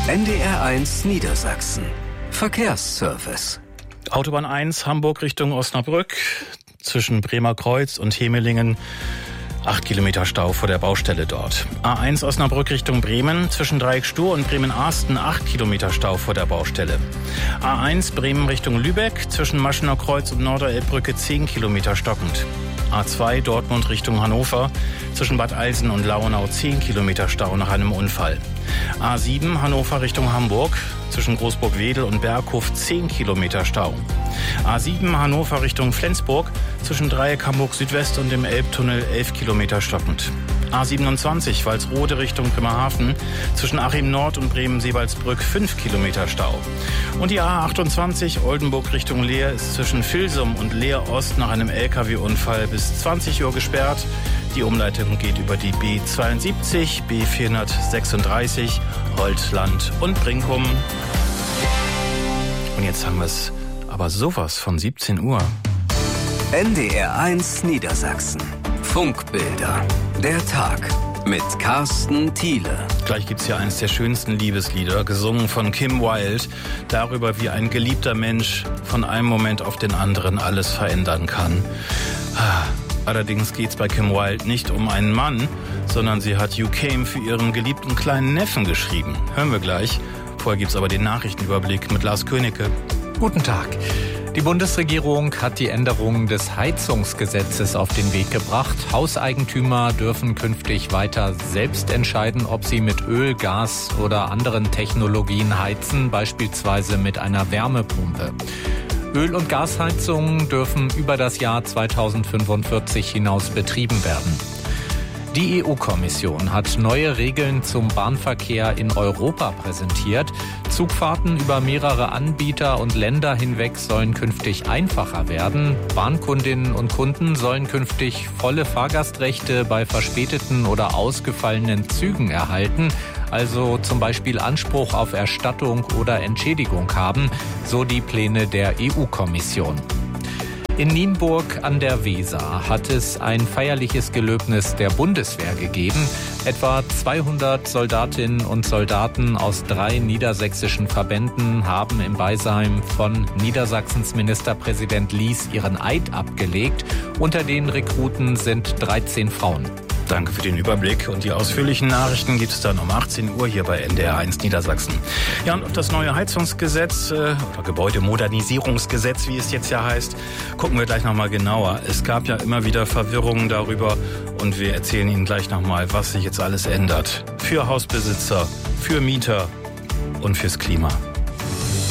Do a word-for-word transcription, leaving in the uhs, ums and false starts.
N D R eins Niedersachsen. Verkehrsservice. Autobahn eins Hamburg Richtung Osnabrück. Zwischen Bremer Kreuz und Hemelingen. Acht Kilometer Stau vor der Baustelle dort. A eins Osnabrück Richtung Bremen. Zwischen Dreieck-Stur und Bremen-Arsten. Acht Kilometer Stau vor der Baustelle. A eins Bremen Richtung Lübeck. Zwischen Maschener Kreuz und Norderelbbrücke. Zehn Kilometer stockend. A zwei Dortmund Richtung Hannover. Zwischen Bad Alsen und Lauenau zehn Kilometer Stau nach einem Unfall. A sieben Hannover Richtung Hamburg. Zwischen Großburg-Wedel und Berghof zehn Kilometer Stau. A sieben Hannover Richtung Flensburg. Zwischen Dreieck Hamburg Südwest und dem Elbtunnel elf Kilometer stockend. A siebenundzwanzig Walsrode Richtung Bremerhaven. Zwischen Achim Nord und Bremen-Seebaldsbrück fünf Kilometer Stau. Und die A achtundzwanzig Oldenburg Richtung Leer ist zwischen Vilsum und Leer Ost nach einem L K W-Unfall bis zwanzig Uhr gesperrt. Die Umleitung geht über die B zweiundsiebzig, B vierhundertsechsunddreißig, Holtland und Brinkum. Und jetzt haben wir es aber sowas von siebzehn Uhr. N D R eins Niedersachsen. Funkbilder. Der Tag mit Carsten Thiele. Gleich gibt's ja eines der schönsten Liebeslieder, gesungen von Kim Wilde, darüber, wie ein geliebter Mensch von einem Moment auf den anderen alles verändern kann. Allerdings geht's bei Kim Wilde nicht um einen Mann, sondern sie hat You Came für ihren geliebten kleinen Neffen geschrieben. Hören wir gleich. Vorher gibt's aber den Nachrichtenüberblick mit Lars Königke. Guten Tag. Die Bundesregierung hat die Änderung des Heizungsgesetzes auf den Weg gebracht. Hauseigentümer dürfen künftig weiter selbst entscheiden, ob sie mit Öl, Gas oder anderen Technologien heizen, beispielsweise mit einer Wärmepumpe. Öl- und Gasheizungen dürfen über das Jahr zweitausendfünfundvierzig hinaus betrieben werden. Die E U-Kommission hat neue Regeln zum Bahnverkehr in Europa präsentiert. Zugfahrten über mehrere Anbieter und Länder hinweg sollen künftig einfacher werden. Bahnkundinnen und Kunden sollen künftig volle Fahrgastrechte bei verspäteten oder ausgefallenen Zügen erhalten, also zum Beispiel Anspruch auf Erstattung oder Entschädigung haben, so die Pläne der E U-Kommission. In Nienburg an der Weser hat es ein feierliches Gelöbnis der Bundeswehr gegeben. Etwa zweihundert Soldatinnen und Soldaten aus drei niedersächsischen Verbänden haben im Beisein von Niedersachsens Ministerpräsident Lies ihren Eid abgelegt. Unter den Rekruten sind dreizehn Frauen. Danke für den Überblick und die ausführlichen Nachrichten gibt es dann um achtzehn Uhr hier bei N D R eins Niedersachsen. Ja, und auf das neue Heizungsgesetz äh, oder Gebäudemodernisierungsgesetz, wie es jetzt ja heißt, gucken wir gleich nochmal genauer. Es gab ja immer wieder Verwirrungen darüber und wir erzählen Ihnen gleich nochmal, was sich jetzt alles ändert. Für Hausbesitzer, für Mieter und fürs Klima.